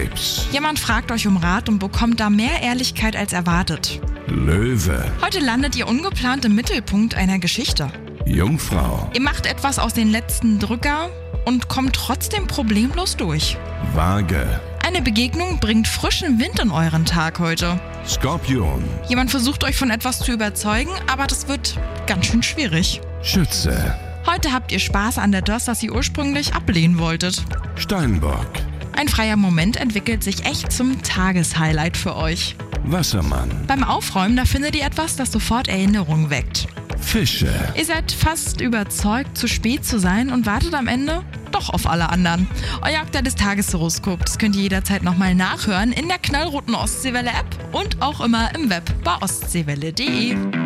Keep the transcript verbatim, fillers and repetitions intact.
Krebs. Jemand fragt euch um Rat und bekommt da mehr Ehrlichkeit als erwartet. Löwe. Heute landet ihr ungeplant im Mittelpunkt einer Geschichte. Jungfrau. Ihr macht etwas aus den letzten Drücker und kommt trotzdem problemlos durch. Waage. Eine Begegnung bringt frischen Wind in euren Tag heute. Skorpion. Jemand versucht euch von etwas zu überzeugen, aber das wird ganz schön schwierig. Schütze. Heute habt ihr Spaß an das, was ihr ursprünglich ablehnen wolltet. Steinbock. Ein freier Moment entwickelt sich echt zum Tageshighlight für euch. Wassermann. Beim Aufräumen, da findet ihr etwas, das sofort Erinnerungen weckt. Fische. Ihr seid fast überzeugt, zu spät zu sein und wartet am Ende doch auf alle anderen. Euer aktuelles Tageshoroskop, das könnt ihr jederzeit nochmal nachhören in der knallroten Ostseewelle-App und auch immer im Web bei ostseewelle punkt de.